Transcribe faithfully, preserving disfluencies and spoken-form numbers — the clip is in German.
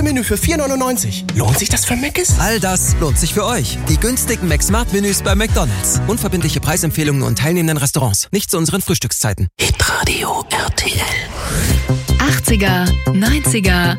Menü für vier neunundneunzig. Lohnt sich das für Mc's? All das lohnt sich für euch. Die günstigen McSmart-Menüs bei McDonald's. Unverbindliche Preisempfehlungen und teilnehmenden Restaurants. Nicht zu unseren Frühstückszeiten. Hitradio R T L. achtziger, neunziger